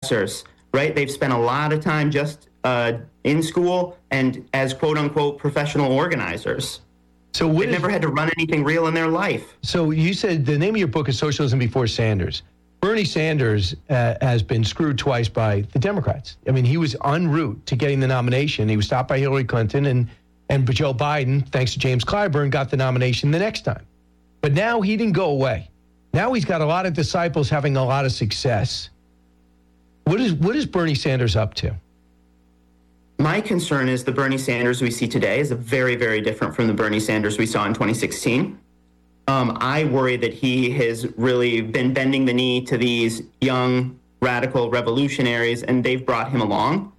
professors, right? They've spent a lot of time just in school and as quote-unquote professional organizers. So they've never had to run anything real in their life. So you said the name of your book is Socialism Before Sanders. Bernie Sanders has been screwed twice by the Democrats. I mean, he was en route to getting the nomination. He was stopped by Hillary Clinton, and Joe Biden, thanks to James Clyburn, got the nomination the next time. But now he didn't go away. Now he's got a lot of disciples having a lot of success. What is Bernie Sanders up to? My concern is the Bernie Sanders we see today is very, very different from the Bernie Sanders we saw in 2016. I worry that he has really been bending the knee to these young radical revolutionaries, and they've brought him along.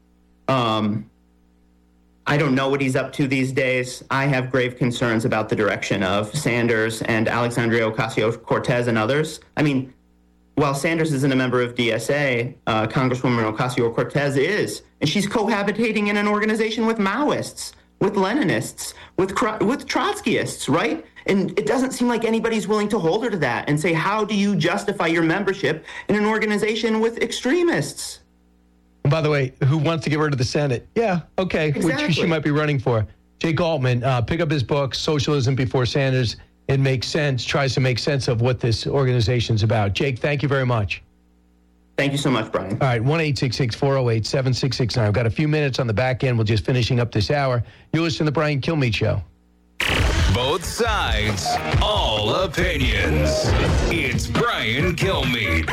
I don't know what he's up to these days. I have grave concerns about the direction of Sanders and Alexandria Ocasio-Cortez and others. I mean, while Sanders isn't a member of DSA, Congresswoman Ocasio-Cortez is, and she's cohabitating in an organization with Maoists, with Leninists, with Trotskyists, right? And it doesn't seem like anybody's willing to hold her to that and say, how do you justify your membership in an organization with extremists? And by the way, who wants to get rid of the Senate? Yeah, okay, exactly. Which she might be running for. Jake Altman, pick up his book, Socialism Before Sanders. It makes sense, tries to make sense of what this organization's about. Jake, thank you very much. Thank you so much, Brian. All right, 1-866-408-7669. I've got a few minutes on the back end. We're just finishing up this hour. You're listening to the Brian Kilmeade Show. Both sides, all opinions. It's Brian Kilmeade.